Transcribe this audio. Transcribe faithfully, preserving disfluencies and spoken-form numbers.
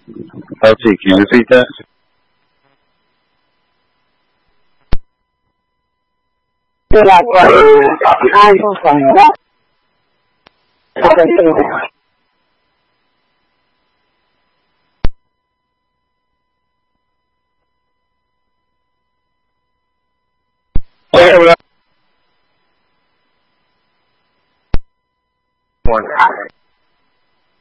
Elsie, can you repeat that? Era con algo con One.